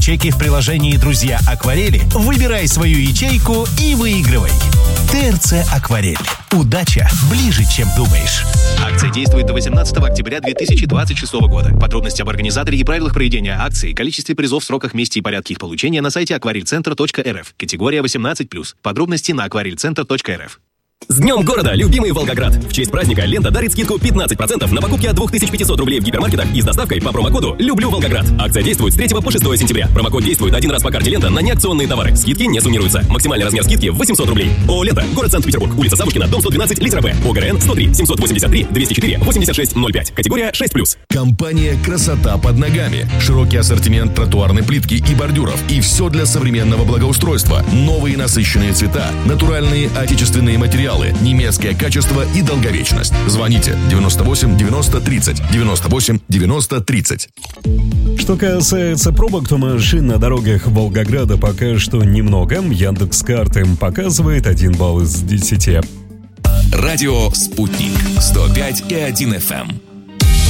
Чеки в приложении «Друзья Акварели». Выбирай свою ячейку и выигрывай. ТРЦ «Акварель». Удача ближе, чем думаешь. Акция действует до 18 октября 2026 года. Подробности об организаторе и правилах проведения акции, количестве призов, сроках, месте и порядке их получения на сайте aquarelcenter.rf. Категория 18+. Подробности на aquarelcenter.rf. С Днем города, любимый Волгоград! В честь праздника «Лента» дарит скидку 15% на покупки от 2500 рублей в гипермаркетах и с доставкой по промокоду «Люблю Волгоград». Акция действует с 3 по 6 сентября. Промокод действует один раз по карте «Лента» на неакционные товары. Скидки не суммируются. Максимальный размер скидки 800 рублей. ООО «Лента», город Санкт-Петербург, улица Савушкина, дом 112, литера Б. ОГРН 103 783 204 8605. Категория 6+. Компания «Красота под ногами». Широкий ассортимент тротуарной плитки и бордюров. И все для современного благоустройства. Новые насыщенные цвета, натуральные отечественные материалы, немецкое качество и долговечность. Звоните 98 90 30 98 90 30. Что касается пробок, то машин на дорогах Волгограда пока что немного. Яндекс.Карты показывает 1 балл из 10. Радио «Спутник» 105,1 FM.